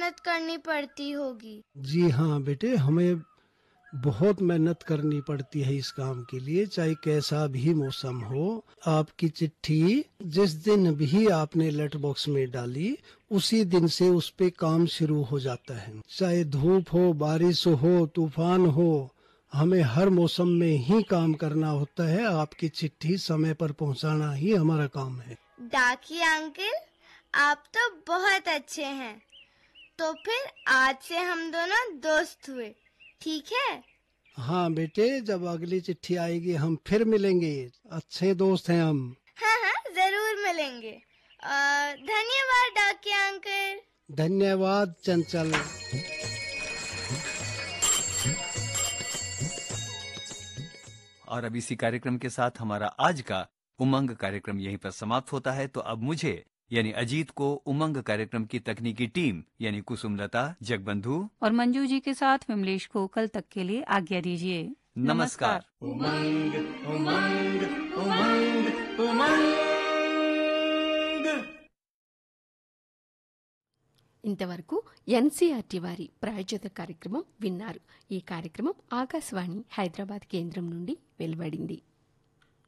मेहनत करनी पड़ती होगी। जी हाँ बेटे, हमें बहुत मेहनत करनी पड़ती है इस काम के लिए, चाहे कैसा भी मौसम हो। आपकी चिट्ठी जिस दिन भी आपने लेटर बॉक्स में डाली, उसी दिन से उस पे काम शुरू हो जाता है। चाहे धूप हो, बारिश हो, तूफान हो, हमें हर मौसम में ही काम करना होता है। आपकी चिट्ठी समय पर पहुंचाना ही हमारा काम है। डाकिया अंकल, आप तो बहुत अच्छे हैं। तो फिर आज से हम दोनों दोस्त हुए, ठीक है? हाँ बेटे, जब अगली चिट्ठी आएगी हम फिर मिलेंगे। अच्छे दोस्त हैं हम। हाँ हाँ, जरूर मिलेंगे। धन्यवाद डाकिया अंकल। धन्यवाद चंचल। और अब इसी कार्यक्रम के साथ हमारा आज का उमंग कार्यक्रम यहीं पर समाप्त होता है। तो अब मुझे यानी अजीत को उमंग कार्यक्रम की तकनीकी टीम यानी कुसुमलता, जगबंधु और मंजू जी के साथ विमलेश को कल तक के लिए आज्ञा दीजिए। नमस्कार। उमंग उमंग उमंग उमंग। ఇంతవరకు ఎన్సీఆర్టీ వారి ప్రాయోజిత కార్యక్రమం విన్నారు. ఈ కార్యక్రమం ఆకాశవాణి హైదరాబాద్ కేంద్రం నుండి వెలువడింది.